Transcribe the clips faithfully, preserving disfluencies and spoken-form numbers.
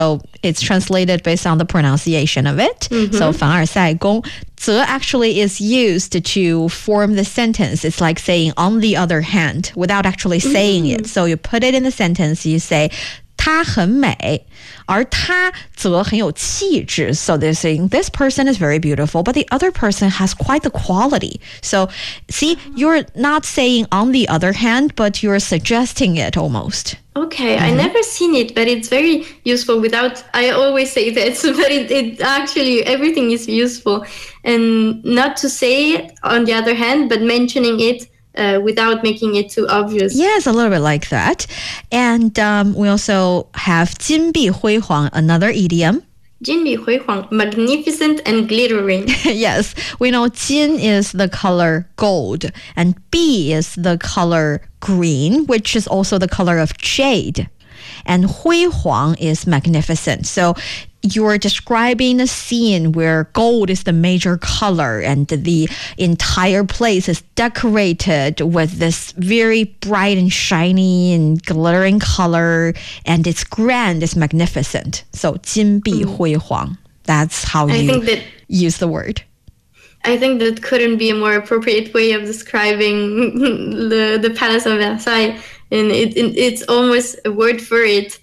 So it's translated based on the pronunciation of it. Mm-hmm. So 凡尔赛宫则 actually is used to form the sentence. It's like saying on the other hand without actually saying mm-hmm. it. So you put it in the sentence, you say 她很美而她则很有气质 So they're saying this person is very beautiful but the other person has quite the quality. So see, you're not saying on the other hand but you're suggesting it almost. Okay, mm-hmm. I never seen it, but it's very useful without, I always say that, but it, it actually, everything is useful. And not to say it on the other hand, but mentioning it uh, without making it too obvious. Yes, a little bit like that. And um, we also have 金碧辉煌, another idiom. 金碧辉煌, magnificent and glittering. Yes, we know 金 is the color gold and 碧 is the color green, which is also the color of jade. And 辉煌 is magnificent. So you're describing a scene where gold is the major color and the entire place is decorated with this very bright and shiny and glittering color, and it's grand, it's magnificent. So 金碧辉煌, that's how I you think that, use the word. I think that couldn't be a more appropriate way of describing the, the Palace of Versailles. And it, it, it's almost a word for it.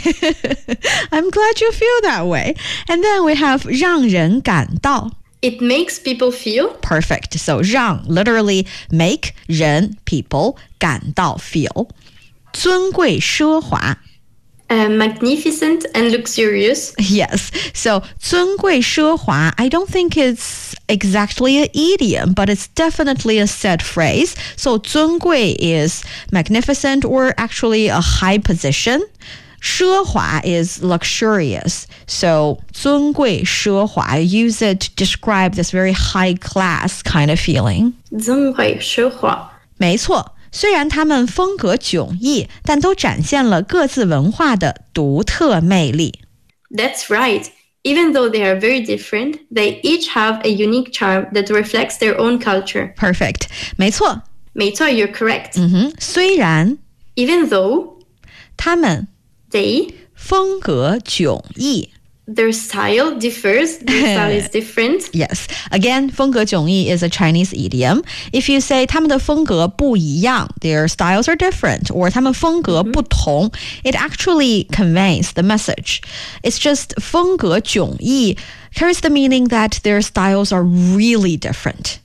I'm glad you feel that way. And then we have 让人感到. It makes people feel. Perfect. So 让 literally make 人 people 感到 feel. 尊贵奢华. Uh, magnificent and luxurious. Yes. So 尊贵奢华, I don't think it's exactly an idiom, but it's definitely a set phrase. So 尊贵 is magnificent or actually a high position. 奢华 is luxurious. So 尊贵奢华, use it to describe this very high class kind of feeling. 尊贵奢华. 没错。虽然他们风格迥异，但都展现了各自文化的独特魅力。 That's right. Even though they are very different, they each have a unique charm that reflects their own culture. Perfect. 没错。 没错, you're correct. 嗯哼，虽然 Even though 他们 they 风格迥异。 Their style differs. Their style is different. Yes. Again, 风格迥异 is a Chinese idiom. If you say 他们的风格不一样, their styles are different, or 他们风格不同, it actually conveys the message. It's just 风格迥异 carries the meaning that their styles are really different.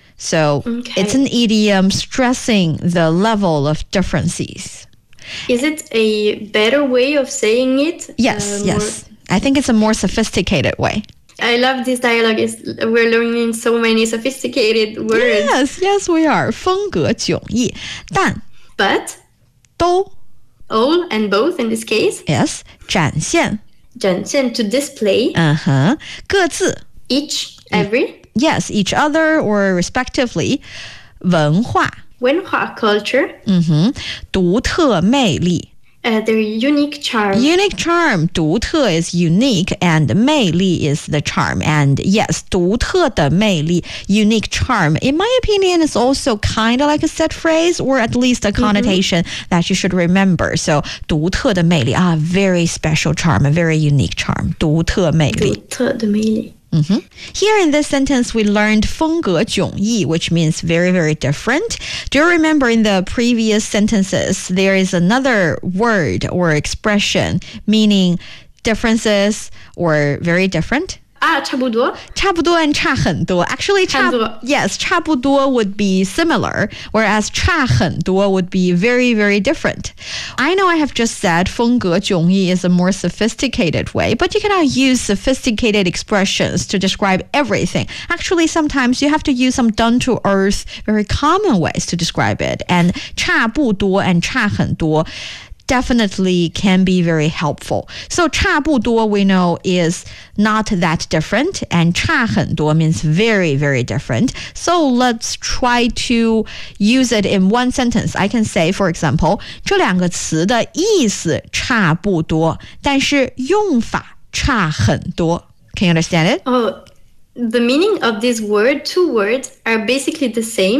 So okay. It's an idiom stressing the level of differences. Is it a better way of saying it? Yes, uh, yes. I think it's a more sophisticated way. I love this dialogue. It's, we're learning so many sophisticated words. Yes, yes, we are. 风格迥异，但 But 都 all and both in this case. Yes, 展现展现 to display. 嗯哼，各自 Each, every. Yes, each other or respectively. 文化文化 culture. 嗯哼，独特魅力。 Uh, their unique charm. Unique charm, 独特 is unique and 魅力 is the charm. And yes, 独特的魅力, unique charm, in my opinion, is also kind of like a set phrase or at least a connotation mm-hmm. that you should remember. So 独特的魅力, ah, very special charm, a very unique charm. 独特魅力。 独特的魅力。 Mm-hmm. Here in this sentence, we learned 风格迥异, which means very, very different. Do you remember in the previous sentences, there is another word or expression meaning differences or very different? 啊，差不多。 差不多 and 差很多. Actually, 差, 差不多. yes, 差不多 would be similar, whereas 差很多 would be very, very different. I know I have just said 风格迥异 is a more sophisticated way, but you cannot use sophisticated expressions to describe everything. Actually, sometimes you have to use some down-to-earth, very common ways to describe it. And 差不多 and 差很多 definitely can be very helpful. So 差不多 we know is not that different, and 差很多 means very, very different. So let's try to use it in one sentence. I can say, for example, 这两个词的意思差不多，但是用法差很多. Can you understand it? Oh, the meaning of this word, two words, are basically the same,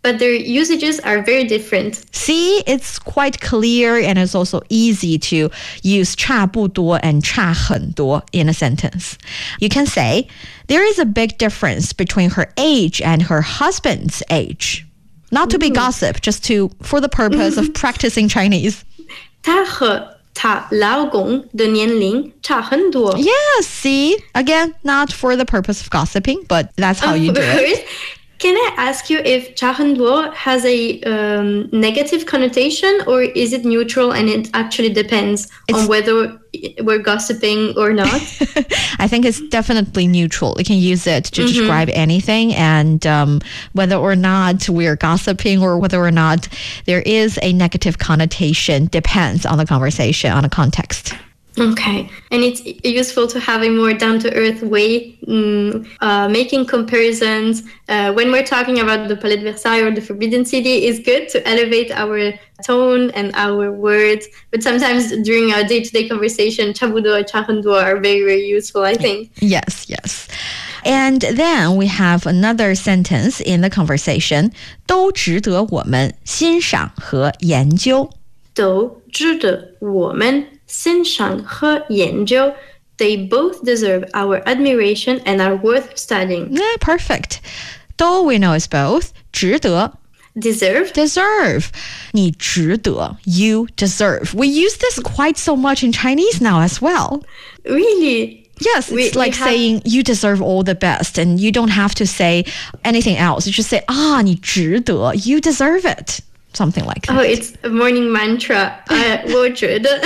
but their usages are very different. See, it's quite clear and it's also easy to use 差不多 and 差很多 in a sentence. You can say, there is a big difference between her age and her husband's age. Not to be gossip, just to for the purpose of practicing Chinese. 她和她老公的年龄差很多. Yeah, see? Again, not for the purpose of gossiping, but that's how you do it. Can I ask you if 差很多 has a um, negative connotation, or is it neutral and it actually depends it's, on whether we're gossiping or not? I think it's definitely neutral. You can use it to mm-hmm. describe anything, and um, whether or not we're gossiping or whether or not there is a negative connotation depends on the conversation, on the context. Okay, and it's useful to have a more down-to-earth way, um, uh, making comparisons. Uh, when we're talking about the Palais de Versailles or the Forbidden City, it's good to elevate our tone and our words. But sometimes during our day-to-day conversation, 差不多, 差很多 are very, very useful, I think. Yes, yes. And then we have another sentence in the conversation, 都值得我们欣赏和研究. 都值得我们欣赏和研究. They both deserve our admiration and are worth studying. Yeah, perfect. 都 we know is both. 值得 deserve. Deserve. 你值得 you deserve. We use this quite so much in Chinese now as well. Really? Yes, it's we, like we have... saying you deserve all the best, and you don't have to say anything else. You just say, ah, 你值得 you deserve it. Something like that. Oh, it's a morning mantra. uh, 我觉得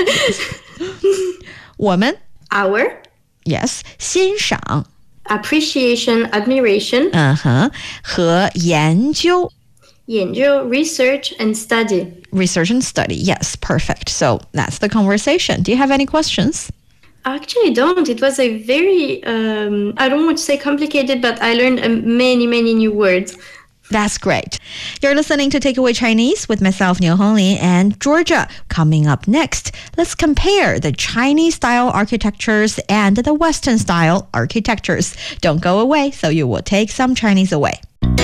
我们 our yes 欣赏 appreciation, admiration 嗯哼和研究研究 research and study. Research and study, yes, perfect. So that's the conversation. Do you have any questions? I actually don't. It was a very, um, I don't want to say complicated, but I learned uh, many, many new words. That's great. You're listening to Takeaway Chinese with myself, Niu Honglin, and Georgia. Coming up next, let's compare the Chinese-style architectures and the Western-style architectures. Don't go away, so you will take some Chinese away.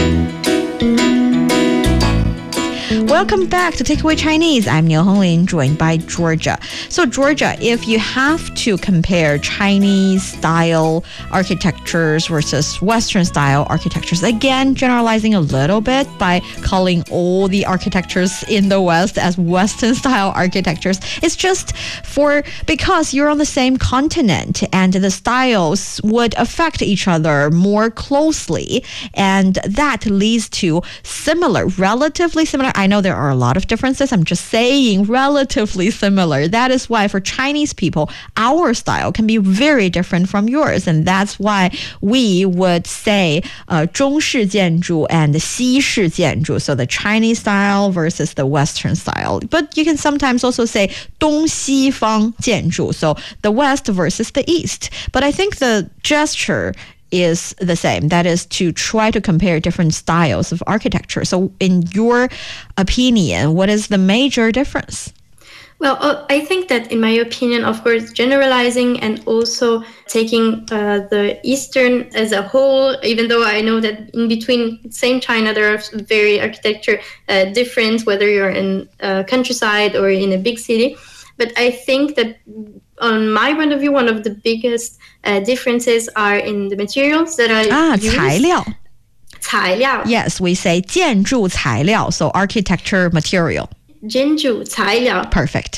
Welcome back to Takeaway Chinese. I'm Niu Honglin, joined by Georgia. So, Georgia, if you have to compare Chinese-style architectures versus Western-style architectures, again, generalizing a little bit by calling all the architectures in the West as Western-style architectures, it's just for because you're on the same continent and the styles would affect each other more closely, and that leads to similar, relatively similar. I know there are a lot of differences. I'm just saying relatively similar. That is why for Chinese people, our style can be very different from yours. And that's why we would say uh, 中式建筑 and 西式建筑. So the Chinese style versus the Western style. But you can sometimes also say 东西方建筑. So the West versus the East. But I think the gesture is the same. That is to try to compare different styles of architecture. So in your opinion, what is the major difference? Well, uh, I think that in my opinion, of course, generalizing and also taking uh, the Eastern as a whole, even though I know that in between same China, there are very architecture uh, different, whether you're in uh, countryside or in a big city. But I think that on my point of view, one of the biggest uh, differences are in the materials that are ah, used. 材料. 材料. Yes, we say 建筑材料, so architecture material. 建筑材料. Perfect.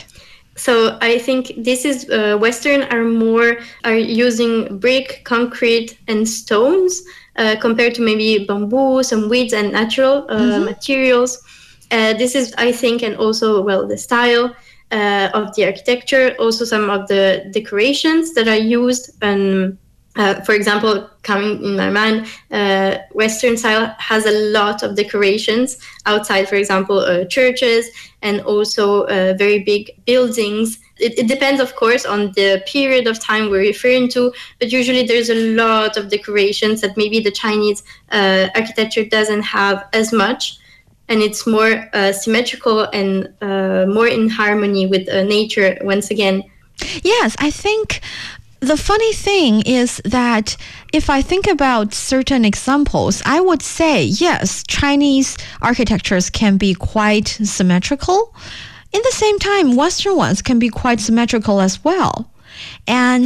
So I think this is uh, Western are more are using brick, concrete, and stones uh, compared to maybe bamboo, some woods and natural uh, mm-hmm. materials. Uh, this is, I think, and also well the style. Uh, of the architecture, also some of the decorations that are used. And uh, for example, coming in my mind, uh, Western style has a lot of decorations outside, for example, uh, churches and also uh, very big buildings. It, it depends, of course, on the period of time we're referring to, but usually there's a lot of decorations that maybe the Chinese uh, architecture doesn't have as much. And it's more uh, symmetrical and uh, more in harmony with uh, nature once again. Yes, I think The funny thing is that if I think about certain examples, I would say, yes, Chinese architectures can be quite symmetrical. In the same time, Western ones can be quite symmetrical as well. And